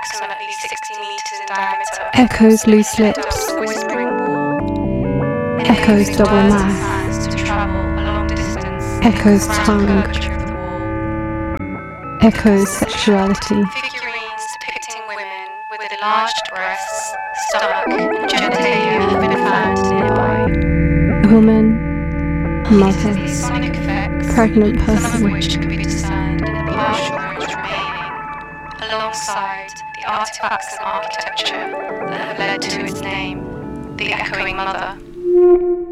approximately 60 meters in diameter. Echoes loose lips. A whispering wall. Echoes double words and mouth. plans to travel a long distance. Echoes around the tongue. curvature of the wall. Echoes sexuality. Figurines depicting women with enlarged breasts, stomach, and genitalia have been found nearby. Woman. Mother. These sonic effects, Pregnant some of person. which can be discerned in the partial ruins remaining, alongside the artifacts and architecture that have led to its name, the Echoing Mother.